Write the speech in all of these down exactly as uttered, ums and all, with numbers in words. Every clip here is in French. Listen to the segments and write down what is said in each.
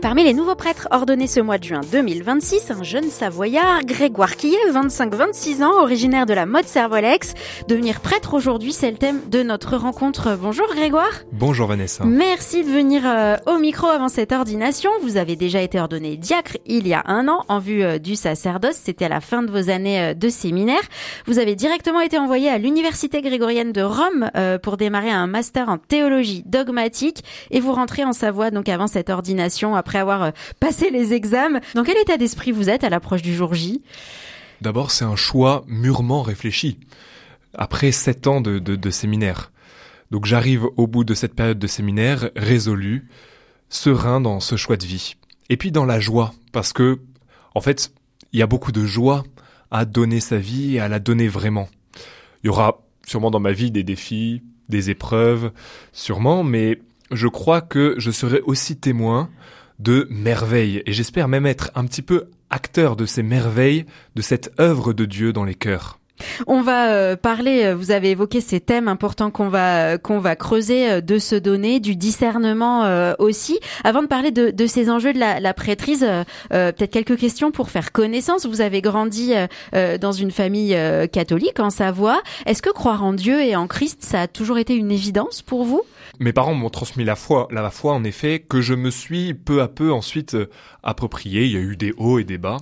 Parmi les nouveaux prêtres ordonnés ce mois de juin deux mille vingt-six, un jeune Savoyard, Grégoire Quillet, vingt-cinq à vingt-six ans, originaire de la Motte-Servolex. Devenir prêtre aujourd'hui, c'est le thème de notre rencontre. Bonjour Grégoire. Bonjour Vanessa. Merci de venir euh, au micro avant cette ordination. Vous avez déjà été ordonné diacre il y a un an en vue euh, du sacerdoce. C'était à la fin de vos années euh, de séminaire. Vous avez directement été envoyé à l'Université grégorienne de Rome euh, pour démarrer un master en théologie dogmatique et vous rentrez en Savoie donc avant cette ordination, après avoir euh, passé les examens. Dans quel état d'esprit vous êtes à l'approche du jour J ? D'abord, c'est un choix mûrement réfléchi. Après sept ans de, de, de séminaire. Donc j'arrive au bout de cette période de séminaire résolu, serein dans ce choix de vie. Et puis dans la joie, parce que, en fait, il y a beaucoup de joie à donner sa vie et à la donner vraiment. Il y aura sûrement dans ma vie des défis, des épreuves, sûrement, mais je crois que je serai aussi témoin de merveilles. Et j'espère même être un petit peu acteur de ces merveilles, de cette œuvre de Dieu dans les cœurs. On va euh, parler, vous avez évoqué ces thèmes importants qu'on va qu'on va creuser, euh, de se donner, du discernement euh, aussi. Avant de parler de, de ces enjeux de la, la prêtrise, euh, euh, peut-être quelques questions pour faire connaissance. Vous avez grandi euh, dans une famille euh, catholique en Savoie. Est-ce que croire en Dieu et en Christ, ça a toujours été une évidence pour vous ? Mes parents m'ont transmis la foi, la foi en effet, que je me suis peu à peu ensuite euh, approprié. Il y a eu des hauts et des bas.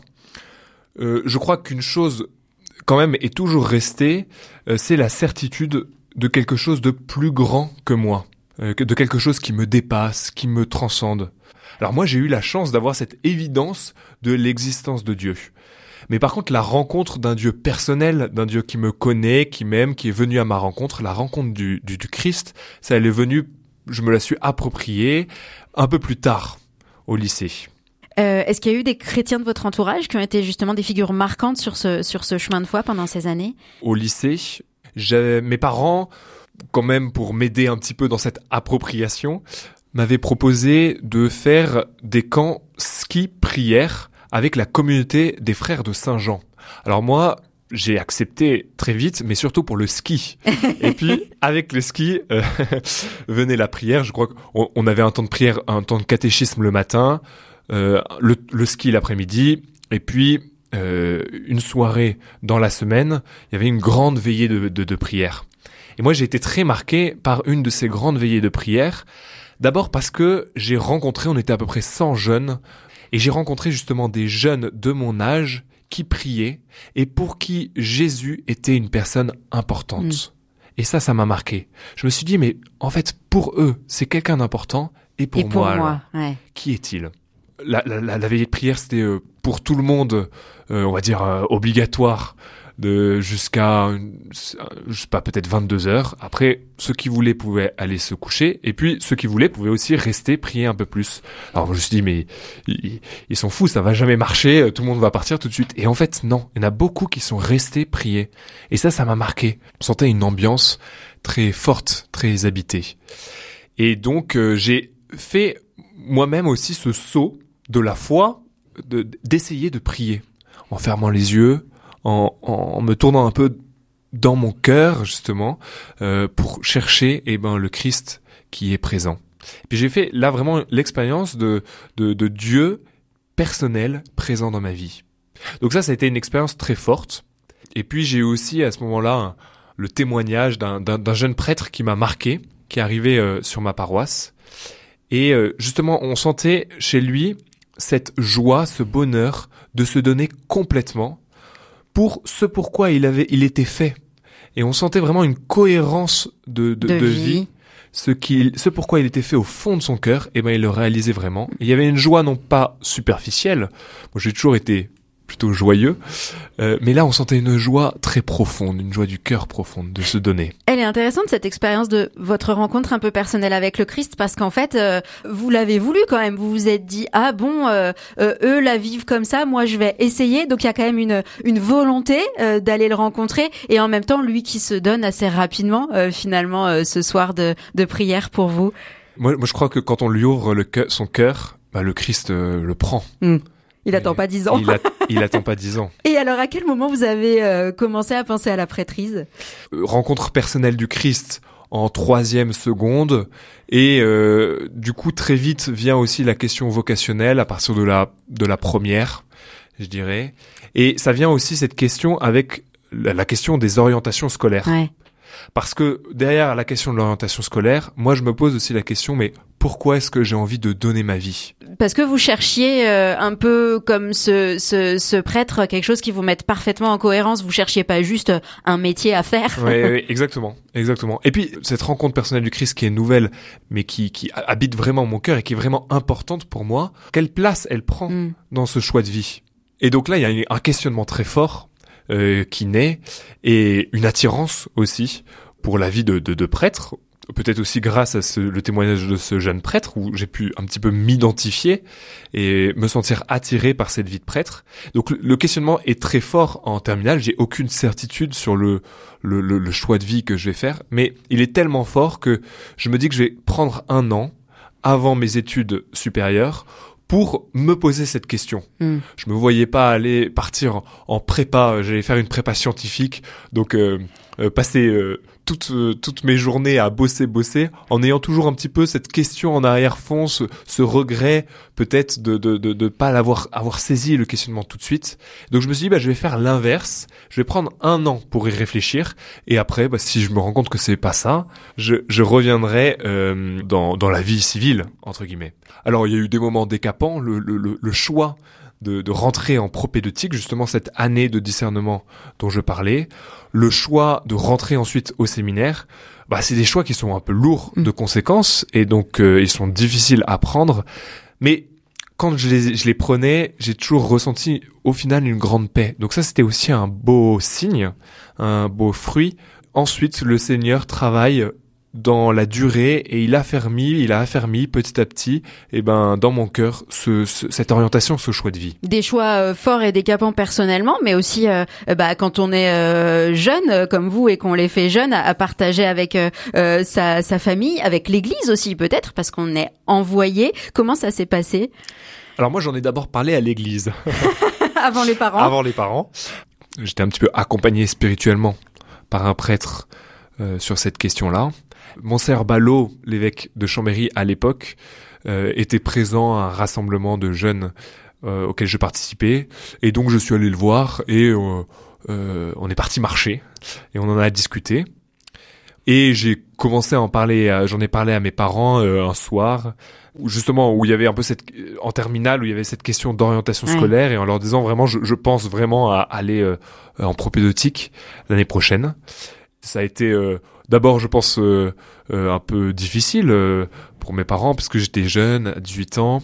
Euh, je crois qu'une chose quand même est toujours restée, euh, c'est la certitude de quelque chose de plus grand que moi, euh, de quelque chose qui me dépasse, qui me transcende. Alors moi j'ai eu la chance d'avoir cette évidence de l'existence de Dieu. Mais par contre la rencontre d'un Dieu personnel, d'un Dieu qui me connaît, qui m'aime, qui est venu à ma rencontre, la rencontre du, du, du Christ, ça elle est venue, je me la suis appropriée un peu plus tard au lycée. Euh, est-ce qu'il y a eu des chrétiens de votre entourage qui ont été justement des figures marquantes sur ce sur ce chemin de foi pendant ces années ? Au lycée, j'ai, mes parents, quand même pour m'aider un petit peu dans cette appropriation, m'avaient proposé de faire des camps ski-prière avec la communauté des frères de Saint-Jean. Alors moi, j'ai accepté très vite, mais surtout pour le ski. Et puis, avec le ski, euh, venait la prière. Je crois qu'on on avait un temps de prière, un temps de catéchisme le matin, Euh, le, le ski l'après-midi, et puis euh, une soirée dans la semaine, il y avait une grande veillée de, de, de prière. Et moi, j'ai été très marqué par une de ces grandes veillées de prière. D'abord parce que j'ai rencontré, on était à peu près cent jeunes, et j'ai rencontré justement des jeunes de mon âge qui priaient, et pour qui Jésus était une personne importante. Mmh. Et ça, ça m'a marqué. Je me suis dit, mais en fait, pour eux, c'est quelqu'un d'important, et pour, et pour moi, moi alors, ouais. Qui est-il ? La, la, la, la veillée de prière, c'était euh, pour tout le monde, euh, on va dire, euh, obligatoire, de jusqu'à, je sais pas, peut-être vingt-deux heures. Après, ceux qui voulaient pouvaient aller se coucher, et puis ceux qui voulaient pouvaient aussi rester prier un peu plus. Alors je me suis dit, mais ils, ils sont fous, ça va jamais marcher, tout le monde va partir tout de suite. Et en fait, non, il y en a beaucoup qui sont restés prier. Et ça, ça m'a marqué. On sentait une ambiance très forte, très habitée. Et donc, euh, j'ai fait moi-même aussi ce saut de la foi, de, d'essayer de prier, en fermant les yeux, en, en me tournant un peu dans mon cœur, justement, euh, pour chercher eh ben, le Christ qui est présent. Et puis j'ai fait là vraiment l'expérience de, de, de Dieu personnel présent dans ma vie. Donc ça, ça a été une expérience très forte. Et puis j'ai eu aussi à ce moment-là un, le témoignage d'un, d'un, d'un jeune prêtre qui m'a marqué, qui est arrivé euh, sur ma paroisse. Et euh, justement, on sentait chez lui cette joie, ce bonheur de se donner complètement pour ce pourquoi il avait, il était fait. Et on sentait vraiment une cohérence de, de, de, de vie. vie. Ce qu'il, ce pourquoi il était fait au fond de son cœur, et ben il le réalisait vraiment. Et il y avait une joie non pas superficielle. Moi, j'ai toujours été plutôt joyeux, euh, mais là on sentait une joie très profonde, une joie du cœur profonde de se donner. Elle est intéressante cette expérience de votre rencontre un peu personnelle avec le Christ, parce qu'en fait euh, vous l'avez voulu quand même, vous vous êtes dit ah bon euh, euh, eux la vivent comme ça, moi je vais essayer, donc il y a quand même une une volonté euh, d'aller le rencontrer, et en même temps lui qui se donne assez rapidement euh, finalement euh, ce soir de de prière pour vous. Moi, moi je crois que quand on lui ouvre le cœur, son cœur, bah, le Christ euh, le prend. Mmh. Il attend pas dix ans. Il, a, il attend pas dix ans. Et alors, à quel moment vous avez euh, commencé à penser à la prêtrise ? euh, Rencontre personnelle du Christ en troisième seconde. Et euh, du coup, très vite vient aussi la question vocationnelle à partir de la de la première, je dirais. Et ça vient aussi cette question avec la, la question des orientations scolaires. Ouais. Parce que derrière la question de l'orientation scolaire, moi je me pose aussi la question, mais pourquoi est-ce que j'ai envie de donner ma vie ? Parce que vous cherchiez euh, un peu comme ce, ce, ce prêtre, quelque chose qui vous mette parfaitement en cohérence. Vous cherchiez pas juste un métier à faire. Oui, oui, exactement, exactement. Et puis cette rencontre personnelle du Christ qui est nouvelle, mais qui, qui habite vraiment mon cœur et qui est vraiment importante pour moi. Quelle place elle prend mm. dans ce choix de vie ? Et donc là, il y a un questionnement très fort. Euh, qui naît, et une attirance aussi pour la vie de, de, de prêtre, peut-être aussi grâce à ce, le témoignage de ce jeune prêtre où j'ai pu un petit peu m'identifier et me sentir attiré par cette vie de prêtre. Donc le, le questionnement est très fort en terminale, j'ai aucune certitude sur le, le, le, le choix de vie que je vais faire, mais il est tellement fort que je me dis que je vais prendre un an avant mes études supérieures pour me poser cette question. Mm. Je me voyais pas aller partir en, en prépa, j'allais faire une prépa scientifique, donc euh, euh, passer euh, toutes euh, toutes mes journées à bosser bosser en ayant toujours un petit peu cette question en arrière-fond, ce, ce regret peut-être de de de de pas l'avoir avoir saisi le questionnement tout de suite. Donc je me suis dit bah je vais faire l'inverse, je vais prendre un an pour y réfléchir et après bah si je me rends compte que c'est pas ça, je je reviendrai euh, dans dans la vie civile entre guillemets. Alors il y a eu des moments décapants, le le le, le choix de, de rentrer en propédeutique, justement cette année de discernement dont je parlais, le choix de rentrer ensuite au séminaire, bah c'est des choix qui sont un peu lourds de conséquences et donc euh, ils sont difficiles à prendre. Mais quand je les, je les prenais, j'ai toujours ressenti au final une grande paix. Donc ça c'était aussi un beau signe, un beau fruit. Ensuite le Seigneur travaille dans la durée et il a affermi, il a affermi petit à petit, et ben dans mon cœur ce, ce, cette orientation, ce choix de vie. Des choix euh, forts et décapants personnellement, mais aussi euh, bah quand on est euh, jeune euh, comme vous et qu'on les fait jeunes, à, à partager avec euh, euh, sa, sa famille, avec l'Église aussi peut-être parce qu'on est envoyé. Comment ça s'est passé ? Alors moi j'en ai d'abord parlé à l'Église. Avant les parents. Avant les parents. J'étais un petit peu accompagné spirituellement par un prêtre euh, sur cette question-là. Monseigneur Ballot, l'évêque de Chambéry à l'époque, euh, était présent à un rassemblement de jeunes euh, auquel je participais. Et donc je suis allé le voir et euh, euh, on est parti marcher et on en a discuté. Et j'ai commencé à en parler, à, j'en ai parlé à mes parents euh, un soir, où justement où il y avait un peu cette en terminale où il y avait cette question d'orientation ouais. scolaire et en leur disant vraiment je, je pense vraiment à aller euh, en propédeutique l'année prochaine. Ça a été euh, d'abord, je pense, euh, euh, un peu difficile euh, pour mes parents parce que j'étais jeune, à dix-huit ans.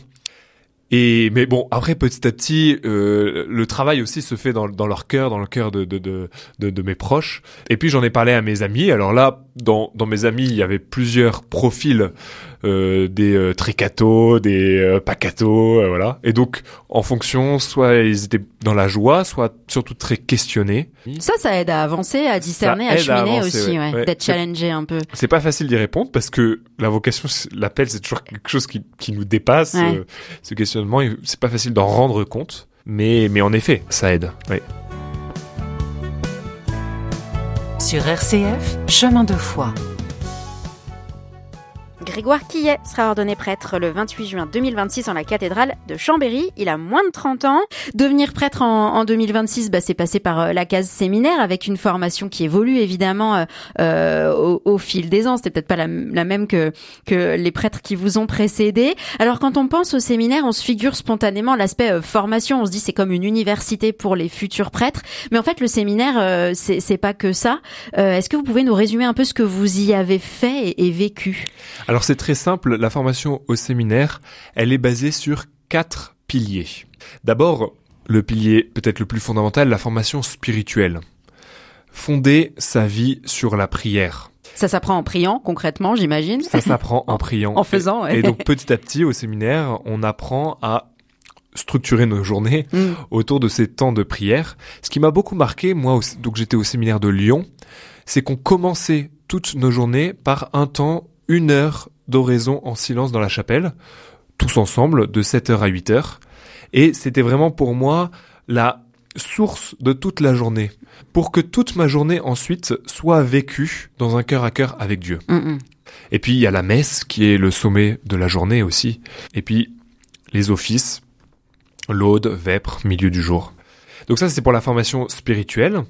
Et mais bon, après petit à petit, euh, le travail aussi se fait dans, dans leur cœur, dans le cœur de de, de de de mes proches. Et puis j'en ai parlé à mes amis. Alors là, dans dans mes amis, il y avait plusieurs profils, euh, des euh, très cathos, des euh, pas cathos, euh, voilà. Et donc en fonction, soit ils étaient dans la joie, soit surtout très questionnés. Ça, ça aide à avancer, à discerner, à cheminer à avancer, aussi, ouais. Ouais. D'être challengé un peu. C'est pas facile d'y répondre parce que la vocation, l'appel, c'est toujours quelque chose qui qui nous dépasse. Ouais. Euh, ce questionnement. C'est pas facile d'en rendre compte, mais, mais en effet, ça aide. Oui. Sur R C F, chemin de foi. Grégoire Quillet sera ordonné prêtre le vingt-huit juin deux mille vingt-six en la cathédrale de Chambéry. Il a moins de trente ans. Devenir prêtre en, en deux mille vingt-six, bah, c'est passé par euh, la case séminaire avec une formation qui évolue évidemment euh, au, au fil des ans. C'était peut-être pas la, la même que, que les prêtres qui vous ont précédés. Alors quand on pense au séminaire, on se figure spontanément l'aspect euh, formation. On se dit c'est comme une université pour les futurs prêtres. Mais en fait, le séminaire, euh, c'est, c'est pas que ça. Euh, est-ce que vous pouvez nous résumer un peu ce que vous y avez fait et, et vécu ? Alors c'est très simple, la formation au séminaire, elle est basée sur quatre piliers. D'abord, le pilier peut-être le plus fondamental, la formation spirituelle. Fonder sa vie sur la prière. Ça s'apprend en priant, concrètement, j'imagine. Ça s'apprend en priant. En faisant, ouais. Et donc petit à petit, au séminaire, on apprend à structurer nos journées mmh. autour de ces temps de prière. Ce qui m'a beaucoup marqué, moi, donc j'étais au séminaire de Lyon, c'est qu'on commençait toutes nos journées par un temps, une heure d'oraison en silence dans la chapelle, tous ensemble, de sept heures à huit heures. Et c'était vraiment pour moi la source de toute la journée, pour que toute ma journée ensuite soit vécue dans un cœur à cœur avec Dieu. Mmh. Et puis il y a la messe qui est le sommet de la journée aussi. Et puis les offices, laude, vêpres, milieu du jour. Donc ça c'est pour la formation spirituelle.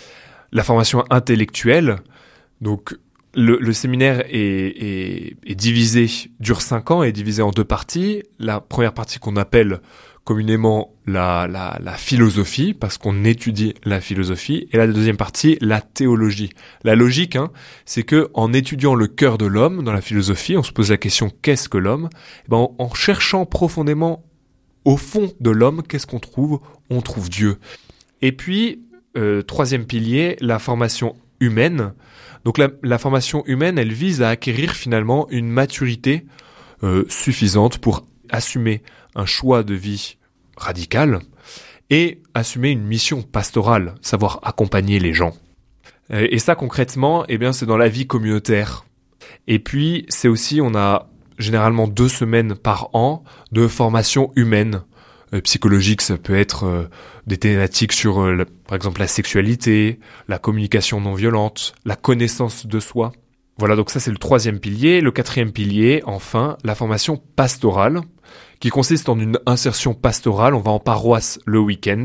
La formation intellectuelle, donc le, le séminaire est, est, est divisé, dure cinq ans, est divisé en deux parties. La première partie qu'on appelle communément la, la, la philosophie, parce qu'on étudie la philosophie, et la deuxième partie, la théologie. La logique, hein, c'est que en étudiant le cœur de l'homme dans la philosophie, on se pose la question qu'est-ce que l'homme ? Eh ben, en, en cherchant profondément au fond de l'homme, qu'est-ce qu'on trouve ? On trouve Dieu. Et puis, euh, troisième pilier, la formation humaine. Donc la, la formation humaine, elle vise à acquérir finalement une maturité euh, suffisante pour assumer un choix de vie radical et assumer une mission pastorale, savoir accompagner les gens. Et ça concrètement, eh bien c'est dans la vie communautaire. Et puis c'est aussi, on a généralement deux semaines par an de formation humaine. Euh, psychologique, ça peut être euh, des thématiques sur, euh, la, par exemple, la sexualité, la communication non violente, la connaissance de soi. Voilà, donc ça c'est le troisième pilier. Le quatrième pilier, enfin, la formation pastorale, qui consiste en une insertion pastorale. On va en paroisse le week-end.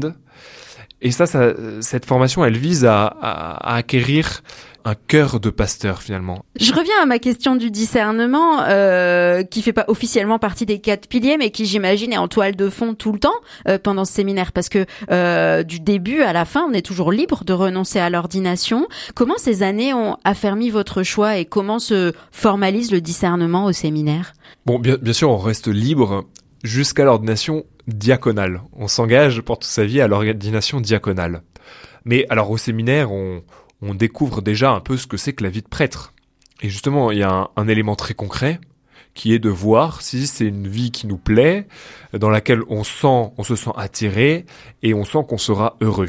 Et ça, ça cette formation, elle vise à, à, à acquérir un cœur de pasteur, finalement. Je reviens à ma question du discernement, euh, qui fait pas officiellement partie des quatre piliers, mais qui, j'imagine, est en toile de fond tout le temps euh, pendant ce séminaire, parce que euh, du début à la fin, on est toujours libre de renoncer à l'ordination. Comment ces années ont affermi votre choix et comment se formalise le discernement au séminaire ? Bon, bien, bien sûr, on reste libre jusqu'à l'ordination diaconale. On s'engage pour toute sa vie à l'ordination diaconale. Mais alors au séminaire, on... on découvre déjà un peu ce que c'est que la vie de prêtre. Et justement, il y a un, un élément très concret qui est de voir si c'est une vie qui nous plaît, dans laquelle on sent, on se sent attiré et on sent qu'on sera heureux.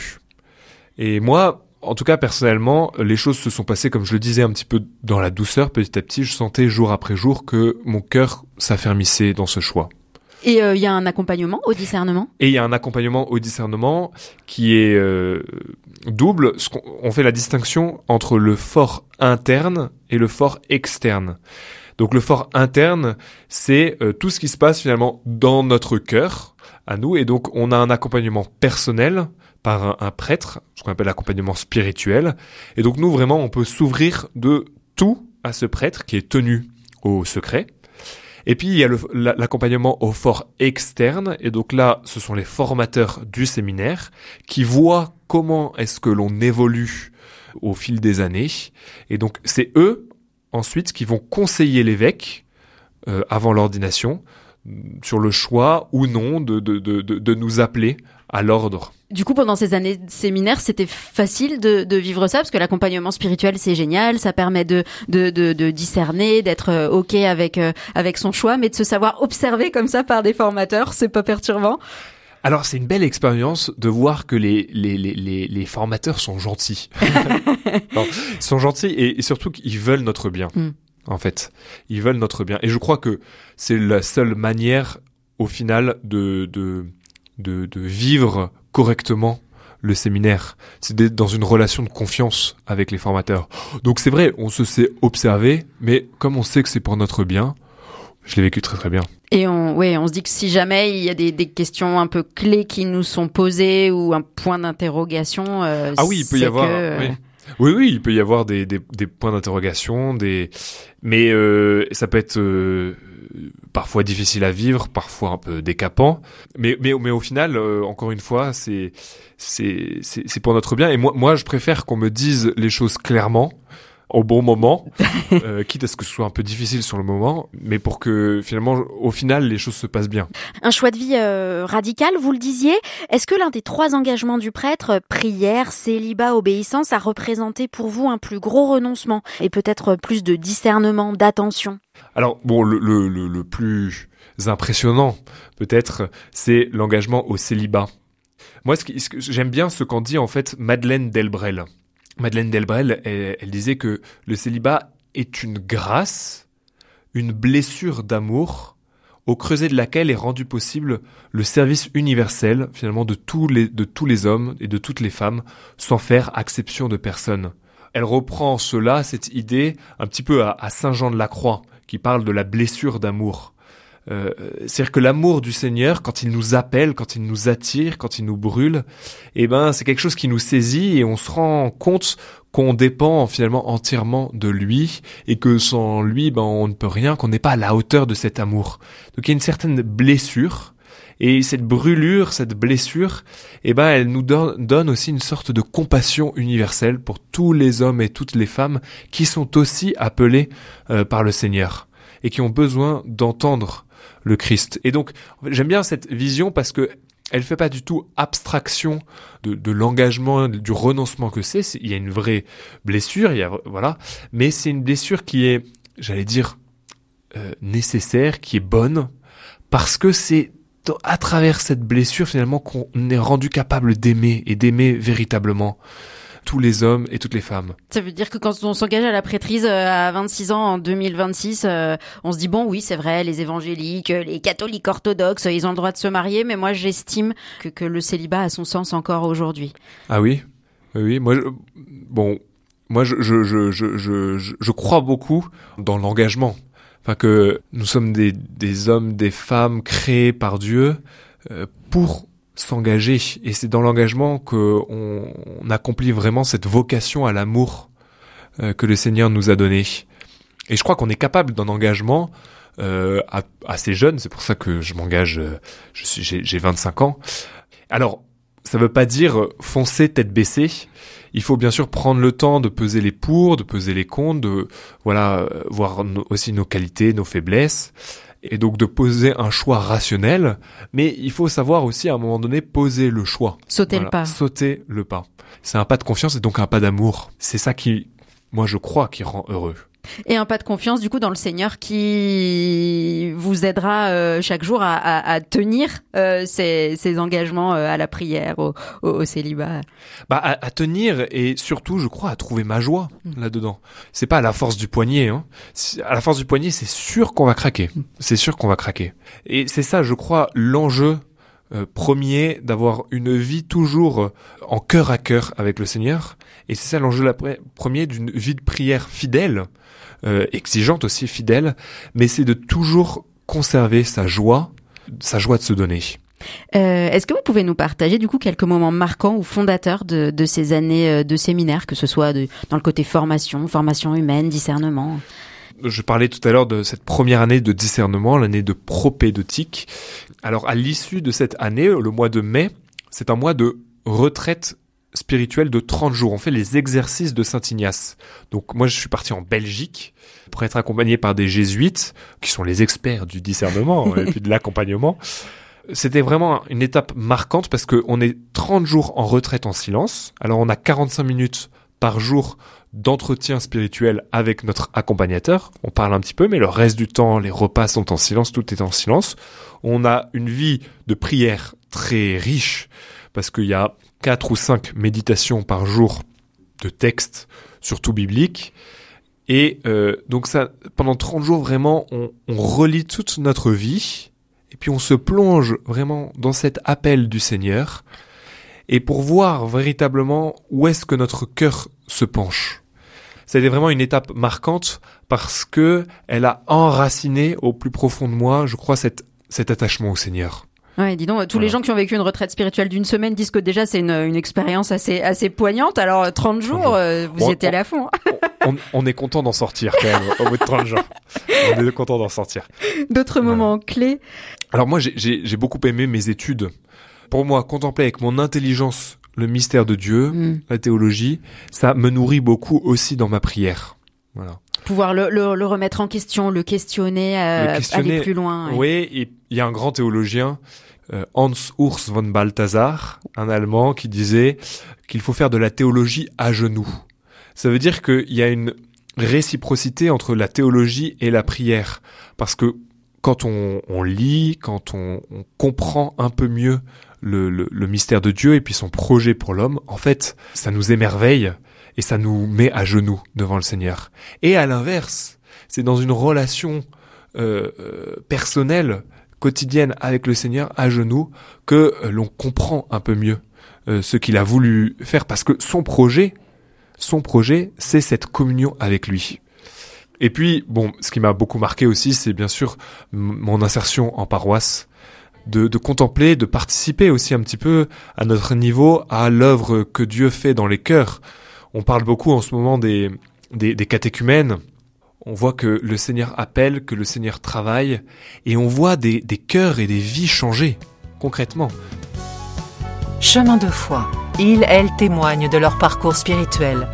Et moi, en tout cas personnellement, les choses se sont passées, comme je le disais, un petit peu dans la douceur. Petit à petit, je sentais jour après jour que mon cœur s'affermissait dans ce choix. Et il euh, y a un accompagnement au discernement ? Et il y a un accompagnement au discernement qui est euh, double. On fait la distinction entre le fort interne et le fort externe. Donc le fort interne, c'est euh, tout ce qui se passe finalement dans notre cœur, à nous. Et donc on a un accompagnement personnel par un, un prêtre, ce qu'on appelle l'accompagnement spirituel. Et donc nous, vraiment, on peut s'ouvrir de tout à ce prêtre qui est tenu au secret. Et puis, il y a le, l'accompagnement au fort externe. Et donc là, ce sont les formateurs du séminaire qui voient comment est-ce que l'on évolue au fil des années. Et donc, c'est eux, ensuite, qui vont conseiller l'évêque euh, avant l'ordination sur le choix ou non de, de, de, de, de nous appeler à l'ordre. Du coup, pendant ces années de séminaire, c'était facile de, de vivre ça, parce que l'accompagnement spirituel, c'est génial, ça permet de, de, de, de discerner, d'être OK avec, euh, avec son choix, mais de se savoir observer comme ça par des formateurs, c'est pas perturbant? Alors, c'est une belle expérience de voir que les, les, les, les, les formateurs sont gentils. Non, ils sont gentils et, et surtout qu'ils veulent notre bien, mm. en fait. Ils veulent notre bien. Et je crois que c'est la seule manière, au final, de, de, de, de vivre correctement le séminaire. C'est d'être dans une relation de confiance avec les formateurs. Donc c'est vrai, on se sait observer, mais comme on sait que c'est pour notre bien, je l'ai vécu très très bien. Et on, ouais, on se dit que si jamais il y a des, des questions un peu clés qui nous sont posées ou un point d'interrogation, euh, ah oui, il peut y avoir. Que, oui. oui, oui, il peut y avoir des des, des points d'interrogation, des, mais euh, ça peut être euh, parfois difficile à vivre, parfois un peu décapant, mais mais mais au final, euh, encore une fois, c'est c'est c'est c'est pour notre bien. Et moi moi, je préfère qu'on me dise les choses clairement, au bon moment, euh, quitte à ce que ce soit un peu difficile sur le moment, mais pour que finalement, au final, les choses se passent bien. Un choix de vie euh, radical, vous le disiez. Est-ce que l'un des trois engagements du prêtre, prière, célibat, obéissance, a représenté pour vous un plus gros renoncement et peut-être plus de discernement, d'attention ? Alors, bon, le, le, le, le plus impressionnant, peut-être, c'est l'engagement au célibat. Moi, ce, qui, ce que j'aime bien ce qu'en dit en fait Madeleine Delbrel. Madeleine Delbrel, elle, elle disait que le célibat est une grâce, une blessure d'amour au creuset de laquelle est rendu possible le service universel, finalement, de tous les, de tous les hommes et de toutes les femmes, sans faire acception de personne. Elle reprend cela, cette idée, un petit peu à, à Saint Jean de la Croix, qui parle de la blessure d'amour. Euh, c'est-à-dire que l'amour du Seigneur, quand il nous appelle, quand il nous attire, quand il nous brûle, eh ben, c'est quelque chose qui nous saisit et on se rend compte qu'on dépend finalement entièrement de lui et que sans lui, ben, on ne peut rien, qu'on n'est pas à la hauteur de cet amour. Donc il y a une certaine blessure et cette brûlure, cette blessure, eh ben, elle nous donne, donne aussi une sorte de compassion universelle pour tous les hommes et toutes les femmes qui sont aussi appelés euh, par le Seigneur et qui ont besoin d'entendre le Christ. Et donc, j'aime bien cette vision parce que elle fait pas du tout abstraction de, de l'engagement, du renoncement que c'est. c'est. Il y a une vraie blessure, il y a, voilà. Mais c'est une blessure qui est, j'allais dire, euh, nécessaire, qui est bonne, parce que c'est à travers cette blessure, finalement, qu'on est rendu capable d'aimer et d'aimer véritablement tous les hommes et toutes les femmes. Ça veut dire que quand on s'engage à la prêtrise à vingt-six ans en deux mille vingt-six, euh, on se dit bon oui c'est vrai, les évangéliques, les catholiques orthodoxes, ils ont le droit de se marier, mais moi j'estime que, que le célibat a son sens encore aujourd'hui. Ah oui, oui, oui. Moi, je, bon, moi je je je je je je crois beaucoup dans l'engagement. Enfin que nous sommes des des hommes, des femmes créés par Dieu euh, pour s'engager, et c'est dans l'engagement que on, on accomplit vraiment cette vocation à l'amour euh, que le Seigneur nous a donné. Et je crois qu'on est capable d'un engagement euh, à, assez jeune. C'est pour ça que je m'engage. Euh, je suis, j'ai, j'ai vingt-cinq ans. Alors, ça veut pas dire foncer tête baissée. Il faut bien sûr prendre le temps de peser les pour, de peser les contre, de voilà euh, voir no, aussi nos qualités, nos faiblesses. Et donc de poser un choix rationnel, mais il faut savoir aussi à un moment donné poser le choix. Sauter voilà, le pas. Sauter le pas. C'est un pas de confiance et donc un pas d'amour. C'est ça qui, moi je crois, qui rend heureux. Et un pas de confiance du coup dans le Seigneur qui vous aidera euh, chaque jour à, à, à tenir euh, ces, ces engagements euh, à la prière, au, au, au célibat. Bah à, à tenir et surtout je crois à trouver ma joie mmh. là-dedans. C'est pas à la force du poignet. Hein. À la force du poignet c'est sûr qu'on va craquer. Mmh. C'est sûr qu'on va craquer. Et c'est ça je crois l'enjeu euh, premier d'avoir une vie toujours en cœur à cœur avec le Seigneur. Et c'est ça l'enjeu la pre- premier d'une vie de prière fidèle. Euh, exigeante aussi, fidèle, mais c'est de toujours conserver sa joie, sa joie de se donner. Euh, est-ce que vous pouvez nous partager du coup quelques moments marquants ou fondateurs de, de ces années de séminaire, que ce soit de, dans le côté formation, formation humaine, discernement? Je parlais tout à l'heure de cette première année de discernement, l'année de propédeutique. Alors à l'issue de cette année, le mois de mai, c'est un mois de retraite spirituel de trente jours. On fait les exercices de Saint Ignace. Donc moi, je suis parti en Belgique pour être accompagné par des jésuites qui sont les experts du discernement et puis de l'accompagnement. C'était vraiment une étape marquante parce qu'on est trente jours en retraite en silence. Alors on a quarante-cinq minutes par jour d'entretien spirituel avec notre accompagnateur. On parle un petit peu, mais le reste du temps, les repas sont en silence, tout est en silence. On a une vie de prière très riche parce qu'il y a quatre ou cinq méditations par jour de textes, surtout bibliques. Et euh, donc ça, pendant trente jours, vraiment, on, on relit toute notre vie. Et puis on se plonge vraiment dans cet appel du Seigneur. Et pour voir véritablement où est-ce que notre cœur se penche. C'était vraiment une étape marquante parce que elle a enraciné au plus profond de moi, je crois, cette, cet attachement au Seigneur. Ouais, dis donc, tous voilà. Les gens qui ont vécu une retraite spirituelle d'une semaine disent que déjà c'est une, une expérience assez, assez poignante. Alors trente jours, euh, vous on, y étiez allé à fond. on, on est content d'en sortir quand même au bout de trente jours. On est content d'en sortir. D'autres voilà. moments clés. Alors moi, j'ai, j'ai, j'ai beaucoup aimé mes études. Pour moi, contempler avec mon intelligence le mystère de Dieu, mm. la théologie, ça me nourrit beaucoup aussi dans ma prière. Voilà. Pouvoir le, le, le remettre en question, le questionner, euh, le questionner aller plus loin. Oui, ouais, et il y a un grand théologien, euh, Hans Urs von Balthasar, un Allemand, qui disait qu'il faut faire de la théologie à genoux. Ça veut dire qu'il y a une réciprocité entre la théologie et la prière. Parce que quand on, on lit, quand on, on comprend un peu mieux le, le, le mystère de Dieu et puis son projet pour l'homme, en fait, ça nous émerveille et ça nous met à genoux devant le Seigneur. Et à l'inverse, c'est dans une relation euh, euh, personnelle quotidienne avec le Seigneur à genoux que euh, l'on comprend un peu mieux euh, ce qu'il a voulu faire, parce que son projet, son projet, c'est cette communion avec lui. Et puis, bon, ce qui m'a beaucoup marqué aussi, c'est bien sûr m- mon insertion en paroisse, de, de contempler, de participer aussi un petit peu à notre niveau à l'œuvre que Dieu fait dans les cœurs. On parle beaucoup en ce moment des, des, des catéchumènes. On voit que le Seigneur appelle, que le Seigneur travaille, et on voit des, des cœurs et des vies changer, concrètement. Chemin de foi. Ils, elles témoignent de leur parcours spirituel.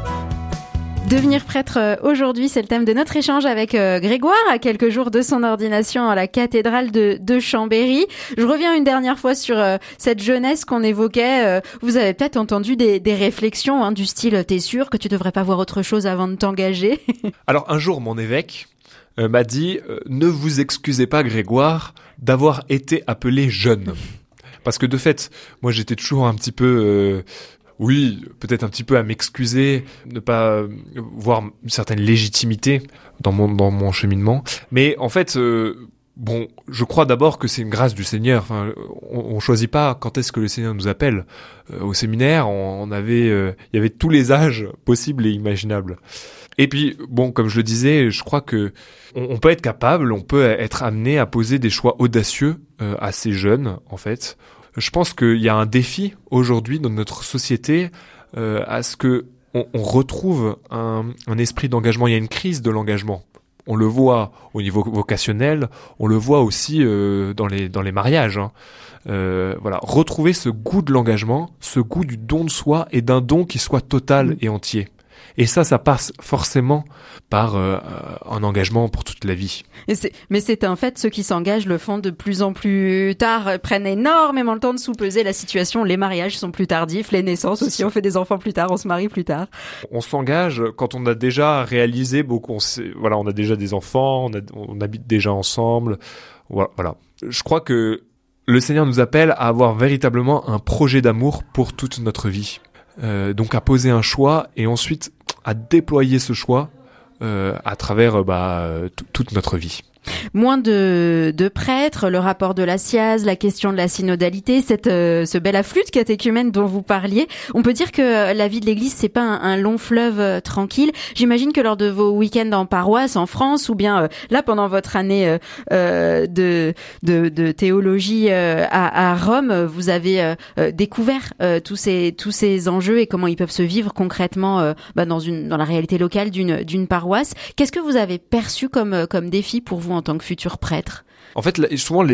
Devenir prêtre aujourd'hui, c'est le thème de notre échange avec euh, Grégoire, à quelques jours de son ordination à la cathédrale de, de Chambéry. Je reviens une dernière fois sur euh, cette jeunesse qu'on évoquait. Euh, vous avez peut-être entendu des, des réflexions hein, du style « t'es sûr que tu devrais pas voir autre chose avant de t'engager ?» Alors un jour, mon évêque euh, m'a dit euh, « Ne vous excusez pas, Grégoire, d'avoir été appelé jeune. » Parce que de fait, moi j'étais toujours un petit peu... Euh, Oui, peut-être un petit peu à m'excuser, ne pas voir une certaine légitimité dans mon dans mon cheminement. Mais en fait, euh, bon, je crois d'abord que c'est une grâce du Seigneur. Enfin, on, on choisit pas quand est-ce que le Seigneur nous appelle. Euh, au séminaire, on, on avait, euh, il y avait tous les âges possibles et imaginables. Et puis, bon, comme je le disais, je crois que on, on peut être capable, on peut être amené à poser des choix audacieux euh, à ces jeunes, en fait. Je pense qu'il y a un défi aujourd'hui dans notre société euh, à ce que on, on retrouve un, un esprit d'engagement. Il y a une crise de l'engagement. On le voit au niveau vocationnel, on le voit aussi euh, dans les dans les mariages. Hein. Euh, voilà, retrouver ce goût de l'engagement, ce goût du don de soi et d'un don qui soit total et entier. Et ça, ça passe forcément par euh, un engagement pour toute la vie. Et c'est, mais c'est un fait, ceux qui s'engagent le font de plus en plus tard, prennent énormément le temps de sous-peser la situation. Les mariages sont plus tardifs, les naissances aussi, on fait des enfants plus tard, on se marie plus tard. On s'engage quand on a déjà réalisé beaucoup. On sait, voilà, on a déjà des enfants, on, a, on habite déjà ensemble. Voilà. Je crois que le Seigneur nous appelle à avoir véritablement un projet d'amour pour toute notre vie. Euh, donc à poser un choix et ensuite à déployer ce choix euh, à travers bah, t- toute notre vie. Moins de, de prêtres, le rapport de la S I A Z, la question de la synodalité, cette, euh, ce bel afflux de catéchumènes dont vous parliez. On peut dire que la vie de l'Église, c'est pas un, un long fleuve euh, tranquille. J'imagine que lors de vos week-ends en paroisse, en France, ou bien euh, là pendant votre année euh, euh, de, de, de théologie euh, à, à Rome, vous avez euh, euh, découvert euh, tous ces tous ces enjeux et comment ils peuvent se vivre concrètement euh, bah, dans une dans la réalité locale d'une d'une paroisse. Qu'est-ce que vous avez perçu comme comme défi pour vous en tant que futur prêtre? En fait, souvent, les